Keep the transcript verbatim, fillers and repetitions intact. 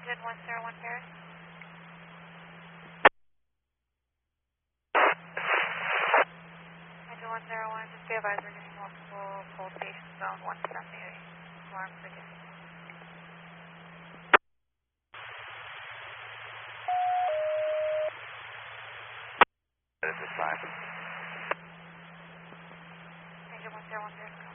Engine one zero one Paris. Engine one zero one, just be advised we're getting multiple cold station zone one seventy alarms again. This is five. Engine one zero one Paris.